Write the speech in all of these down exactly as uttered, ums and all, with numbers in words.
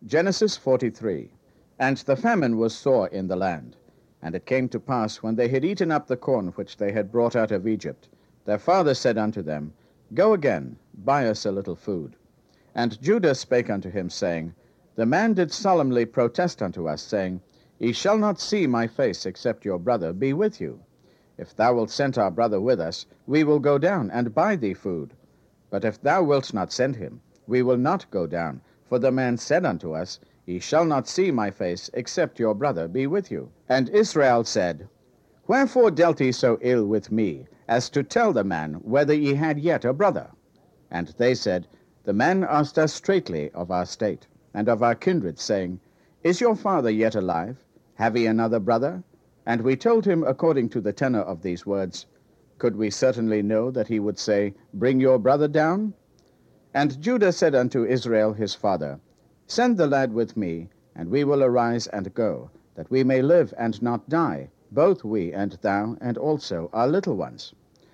Genesis forty-three. And the famine was sore in the land. And it came to pass, when they had eaten up the corn which they had brought out of Egypt, their father said unto them, Go again, buy us a little food. And Judah spake unto him, saying, The man did solemnly protest unto us, saying, Ye shall not see my face, except your brother be with you. If thou wilt send our brother with us, we will go down and buy thee food. But if thou wilt not send him, we will not go down. For the man said unto us, Ye shall not see my face, except your brother be with you. And Israel said, Wherefore dealt ye so ill with me, as to tell the man whether ye had yet a brother? And they said, The man asked us straitly of our state, and of our kindred, saying, Is your father yet alive? Have ye another brother? And we told him according to the tenor of these words. Could we certainly know that he would say, Bring your brother down? And Judah said unto Israel his father, Send the lad with me, and we will arise and go, that we may live and not die, both we and thou, and also our little ones.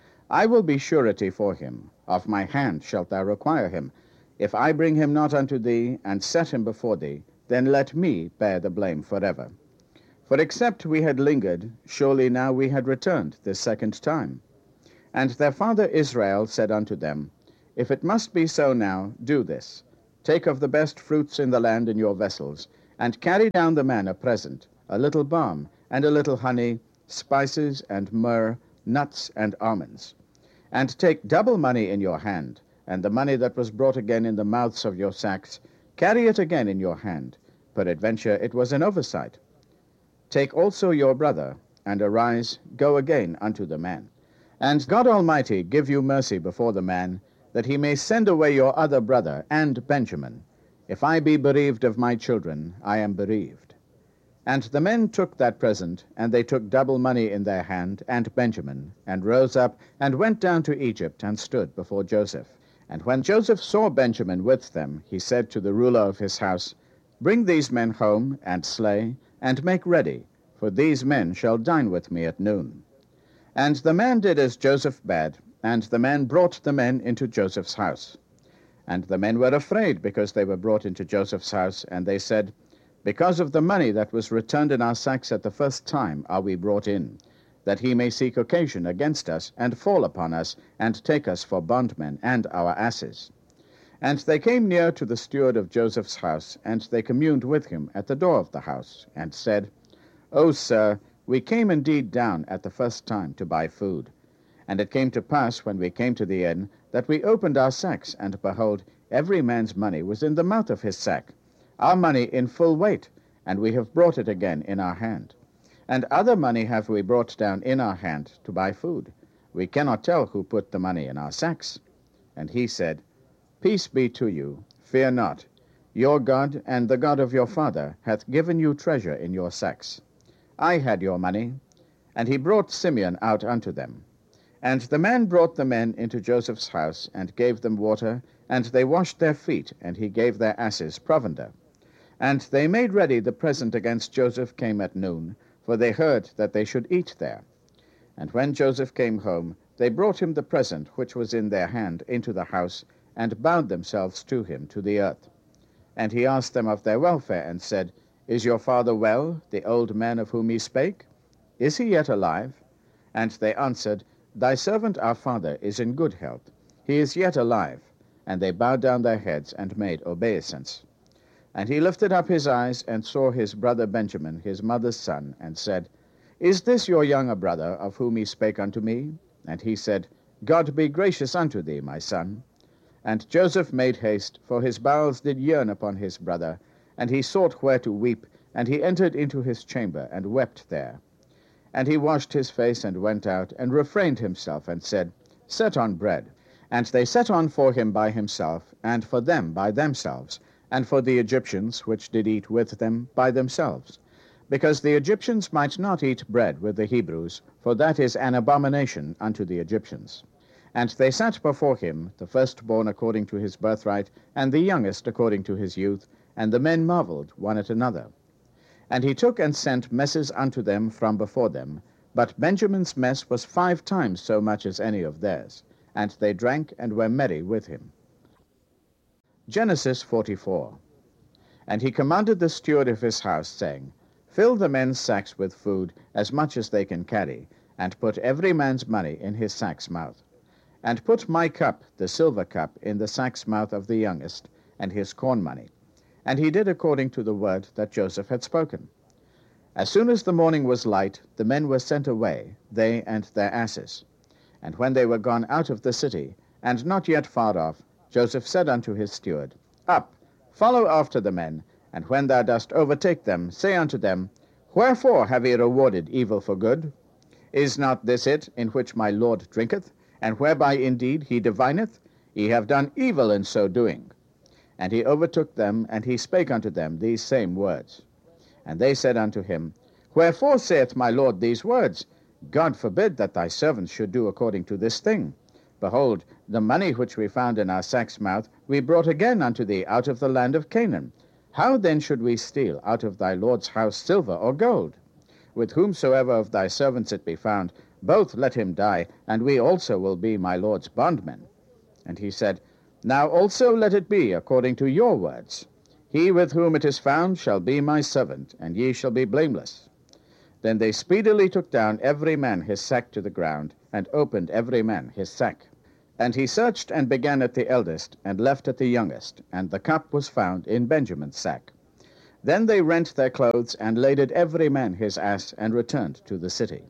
I will be surety for him. Of my hand shalt thou require him. If I bring him not unto thee, and set him before thee, then let me bear the blame forever. For except we had lingered, surely now we had returned this second time. And their father Israel said unto them, If it must be so now, do this. Take of the best fruits in the land in your vessels, and carry down the man a present, a little balm, and a little honey, spices and myrrh, nuts and almonds. And take double money in your hand, and the money that was brought again in the mouths of your sacks, carry it again in your hand. Peradventure it was an oversight. Take also your brother, and arise, go again unto the man. And God Almighty give you mercy before the man, that he may send away your other brother and Benjamin. If I be bereaved of my children, I am bereaved. And the men took that present, and they took double money in their hand, and Benjamin, and rose up, and went down to Egypt, and stood before Joseph. And when Joseph saw Benjamin with them, he said to the ruler of his house, Bring these men home, and slay, and make ready, for these men shall dine with me at noon. And the man did as Joseph bade, and the man brought the men into Joseph's house. And the men were afraid, because they were brought into Joseph's house, and they said, Because of the money that was returned in our sacks at the first time are we brought in, that he may seek occasion against us, and fall upon us, and take us for bondmen, and our asses. And they came near to the steward of Joseph's house, and they communed with him at the door of the house, and said, O sir, we came indeed down at the first time to buy food. And it came to pass, when we came to the inn, that we opened our sacks, and behold, every man's money was in the mouth of his sack, our money in full weight, and we have brought it again in our hand. And other money have we brought down in our hand to buy food. We cannot tell who put the money in our sacks. And he said, Peace be to you, fear not. Your God and the God of your father hath given you treasure in your sacks. I had your money. And he brought Simeon out unto them. And the man brought the men into Joseph's house, and gave them water, and they washed their feet, and he gave their asses provender. And they made ready the present against Joseph came at noon, for they heard that they should eat there. And when Joseph came home, they brought him the present which was in their hand into the house, and bowed themselves to him to the earth. And he asked them of their welfare, and said, Is your father well, the old man of whom he spake? Is he yet alive? And they answered, Thy servant our father is in good health. He is yet alive. And they bowed down their heads, and made obeisance. And he lifted up his eyes, and saw his brother Benjamin, his mother's son, and said, Is this your younger brother, of whom he spake unto me? And he said, God be gracious unto thee, my son. And Joseph made haste, for his bowels did yearn upon his brother, and he sought where to weep, and he entered into his chamber, and wept there. And he washed his face, and went out, and refrained himself, and said, Set on bread. And they set on for him by himself, and for them by themselves, and for the Egyptians which did eat with them by themselves, because the Egyptians might not eat bread with the Hebrews, for that is an abomination unto the Egyptians. And they sat before him, the firstborn according to his birthright, and the youngest according to his youth, and the men marveled one at another. And he took and sent messes unto them from before them, but Benjamin's mess was five times so much as any of theirs, and they drank and were merry with him. Genesis forty-four. And he commanded the steward of his house, saying, Fill the men's sacks with food, as much as they can carry, and put every man's money in his sack's mouth. And put my cup, the silver cup, in the sack's mouth of the youngest, and his corn money. And he did according to the word that Joseph had spoken. As soon as the morning was light, the men were sent away, they and their asses. And when they were gone out of the city, and not yet far off, Joseph said unto his steward, Up, follow after the men, and when thou dost overtake them, say unto them, Wherefore have ye rewarded evil for good? Is not this it in which my Lord drinketh, and whereby indeed he divineth? Ye have done evil in so doing. And he overtook them, and he spake unto them these same words. And they said unto him, Wherefore saith my Lord these words? God forbid that thy servants should do according to this thing. Behold, the money which we found in our sack's mouth we brought again unto thee out of the land of Canaan. How then should we steal out of thy Lord's house silver or gold? With whomsoever of thy servants it be found, both let him die, and we also will be my Lord's bondmen. And he said, Now also let it be according to your words. He with whom it is found shall be my servant, and ye shall be blameless. Then they speedily took down every man his sack to the ground, and opened every man his sack. And he searched and began at the eldest, and left at the youngest, and the cup was found in Benjamin's sack. Then they rent their clothes, and laded every man his ass, and returned to the city.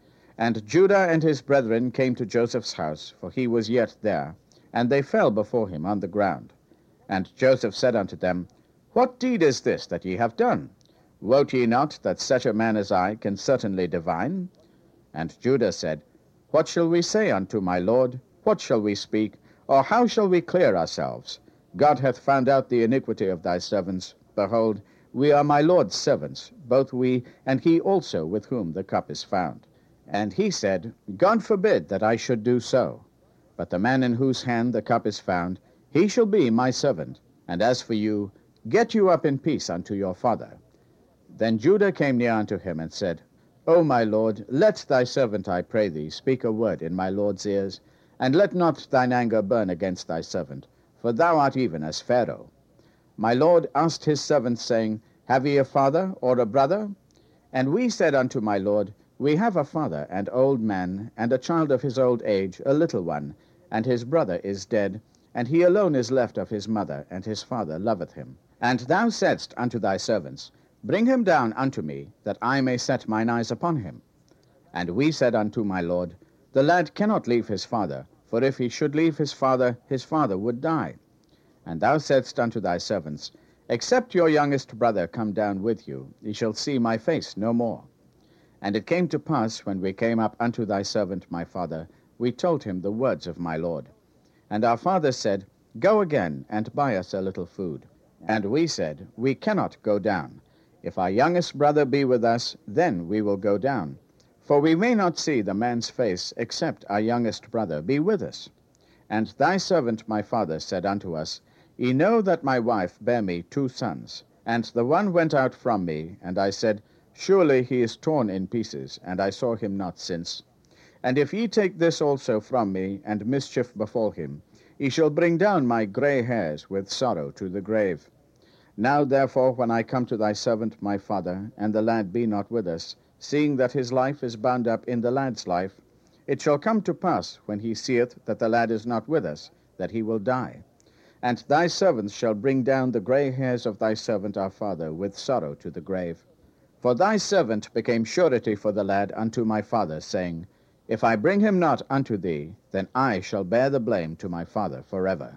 And Judah and his brethren came to Joseph's house, for he was yet there, and they fell before him on the ground. And Joseph said unto them, What deed is this that ye have done? Wot ye not that such a man as I can certainly divine? And Judah said, What shall we say unto my Lord? What shall we speak? Or how shall we clear ourselves? God hath found out the iniquity of thy servants. Behold, we are my Lord's servants, both we, and he also with whom the cup is found. And he said, God forbid that I should do so. But the man in whose hand the cup is found, he shall be my servant. And as for you, get you up in peace unto your father. Then Judah came near unto him, and said, O my Lord, let thy servant, I pray thee, speak a word in my Lord's ears, and let not thine anger burn against thy servant, for thou art even as Pharaoh. My Lord asked his servants, saying, Have ye a father or a brother? And we said unto my Lord, We have a father, and old man, and a child of his old age, a little one, and his brother is dead, and he alone is left of his mother, and his father loveth him. And thou saidst unto thy servants, Bring him down unto me, that I may set mine eyes upon him. And we said unto my Lord, The lad cannot leave his father, for if he should leave his father, his father would die. And thou saidst unto thy servants, Except your youngest brother come down with you, ye shall see my face no more. And it came to pass, when we came up unto thy servant my father, we told him the words of my Lord. And our father said, Go again, and buy us a little food. And we said, We cannot go down. If our youngest brother be with us, then we will go down. For we may not see the man's face, except our youngest brother be with us. And thy servant my father said unto us, Ye know that my wife bare me two sons, and the one went out from me, and I said, Surely he is torn in pieces, and I saw him not since. And if ye take this also from me, and mischief befall him, ye shall bring down my grey hairs with sorrow to the grave. Now therefore, when I come to thy servant my father, and the lad be not with us, seeing that his life is bound up in the lad's life, it shall come to pass, when he seeth that the lad is not with us, that he will die. And thy servants shall bring down the grey hairs of thy servant our father with sorrow to the grave. For thy servant became surety for the lad unto my father, saying, If I bring him not unto thee, then I shall bear the blame to my father forever.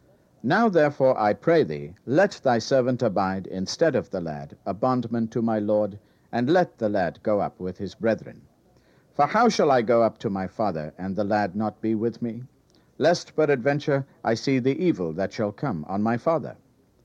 Now therefore I pray thee, let thy servant abide instead of the lad, a bondman to my lord, and let the lad go up with his brethren. For how shall I go up to my father, and the lad not be with me? Lest peradventure I see the evil that shall come on my father.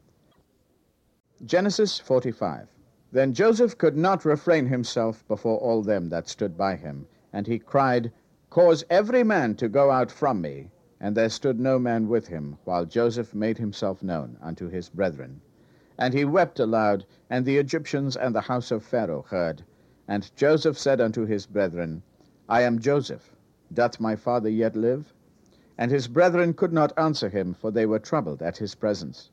Genesis forty-five. Then Joseph could not refrain himself before all them that stood by him, and he cried, Cause every man to go out from me. And there stood no man with him, while Joseph made himself known unto his brethren. And he wept aloud, and the Egyptians and the house of Pharaoh heard. And Joseph said unto his brethren, I am Joseph. Doth my father yet live? And his brethren could not answer him, for they were troubled at his presence.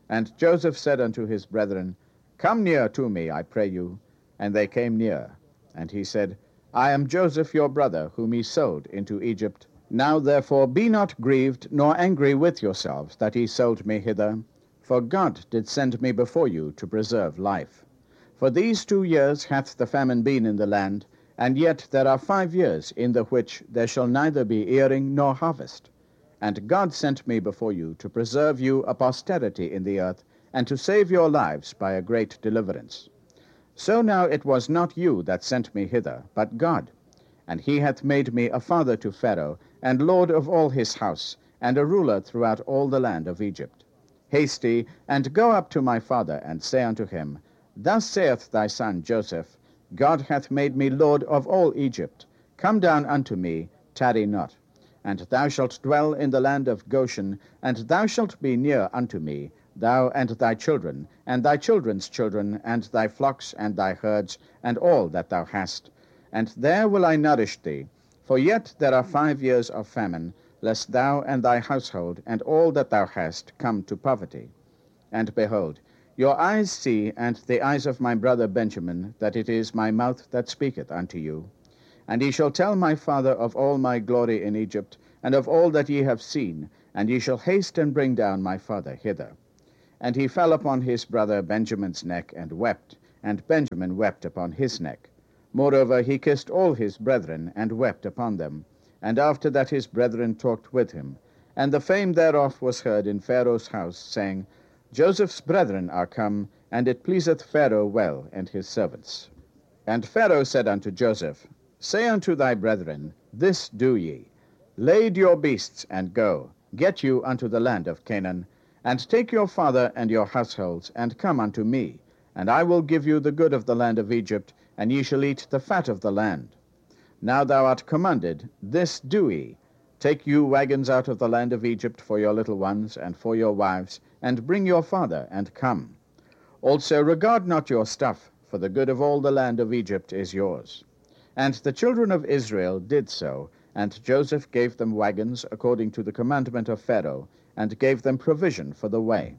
And Joseph said unto his brethren, Come near to me, I pray you. And they came near. And he said, I am Joseph your brother, whom ye sold into Egypt. Now therefore be not grieved, nor angry with yourselves, that ye sold me hither. For God did send me before you to preserve life. For these two years hath the famine been in the land, and yet there are five years in the which there shall neither be earing nor harvest. And God sent me before you to preserve you a posterity in the earth, and to save your lives by a great deliverance. So now it was not you that sent me hither, but God. And he hath made me a father to Pharaoh, and lord of all his house, and a ruler throughout all the land of Egypt. Haste thee, and go up to my father, and say unto him, Thus saith thy son Joseph, God hath made me lord of all Egypt. Come down unto me, tarry not. And thou shalt dwell in the land of Goshen, and thou shalt be near unto me, thou and thy children, and thy children's children, and thy flocks, and thy herds, and all that thou hast. And there will I nourish thee. For yet there are five years of famine, lest thou and thy household, and all that thou hast, come to poverty. And behold, your eyes see, and the eyes of my brother Benjamin, that it is my mouth that speaketh unto you. And ye shall tell my father of all my glory in Egypt, and of all that ye have seen, and ye shall haste and bring down my father hither. And he fell upon his brother Benjamin's neck, and wept, and Benjamin wept upon his neck. Moreover he kissed all his brethren, and wept upon them. And after that his brethren talked with him. And the fame thereof was heard in Pharaoh's house, saying, Joseph's brethren are come, and it pleaseth Pharaoh well, and his servants. And Pharaoh said unto Joseph, Say unto thy brethren, This do ye. Lade your beasts, and go, get you unto the land of Canaan, and take your father and your households, and come unto me, and I will give you the good of the land of Egypt, and ye shall eat the fat of the land. Now thou art commanded, this do ye. Take you wagons out of the land of Egypt for your little ones, and for your wives, and bring your father, and come. Also regard not your stuff, for the good of all the land of Egypt is yours. And the children of Israel did so, and Joseph gave them wagons according to the commandment of Pharaoh, and gave them provision for the way.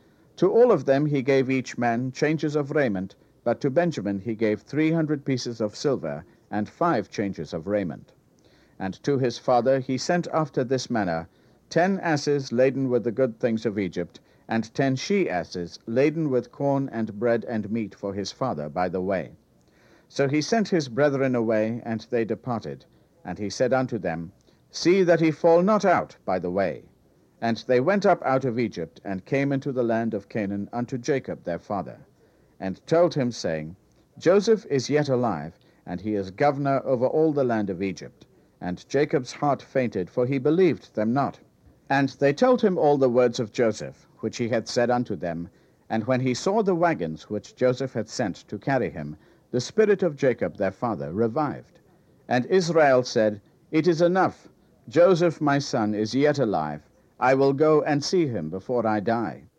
To all of them he gave each man changes of raiment, but to Benjamin he gave three hundred pieces of silver, and five changes of raiment. And to his father he sent after this manner, ten asses laden with the good things of Egypt, and ten she-asses laden with corn and bread and meat for his father by the way. So he sent his brethren away, and they departed. And he said unto them, See that he fall not out by the way. And they went up out of Egypt, and came into the land of Canaan unto Jacob their father, and told him, saying, Joseph is yet alive, and he is governor over all the land of Egypt. And Jacob's heart fainted, for he believed them not. And they told him all the words of Joseph, which he had said unto them. And when he saw the wagons which Joseph had sent to carry him, the spirit of Jacob their father revived. And Israel said, It is enough. Joseph my son is yet alive. I will go and see him before I die.